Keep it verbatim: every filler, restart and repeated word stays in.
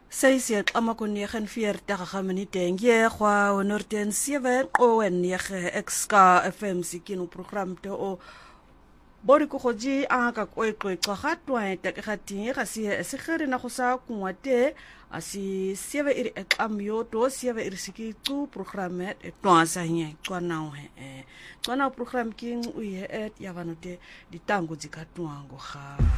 Seisiet amakonegen veertig minuten gwa honorten sewe qowen nege exka F M sikino program te o bori ko goji aka kwekwe tsagatwa te gati ga se se gere na go sa kwate asi sewe iri eklamyo to sewe iri sikitu program e twansa nye tswana he tswana program king uye et yavanote ditango dikatwango ga